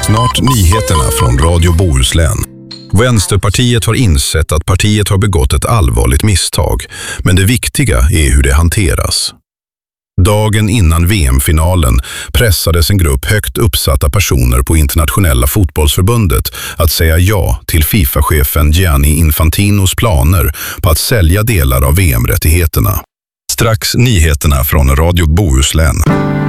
Snart nyheterna från Radio Bohuslän. Vänsterpartiet har insett att partiet har begått ett allvarligt misstag, men det viktiga är hur det hanteras. Dagen innan VM-finalen pressades en grupp högt uppsatta personer på Internationella fotbollsförbundet att säga ja till FIFA-chefen Gianni Infantinos planer på att sälja delar av VM-rättigheterna. Strax nyheterna från Radio Bohuslän.